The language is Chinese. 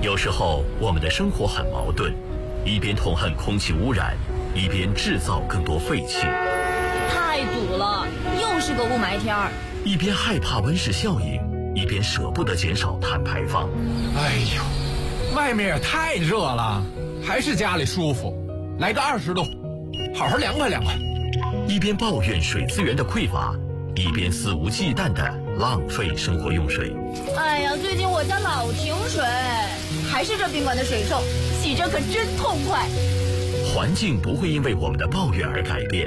有时候我们的生活很矛盾，一边痛恨空气污染，一边制造更多废气。 太堵了，又是个雾霾天儿。 一边害怕温室效应，一边舍不得减少碳排放。 哎呦，外面也太热了，还是家里舒服。来个20度，好好凉快凉快。 一边抱怨水资源的匮乏，一边肆无忌惮地浪费生活用水。 哎呀，最近我家老停水，还是这宾馆的水臭，洗着可真痛快。 环境不会因为我们的抱怨而改变，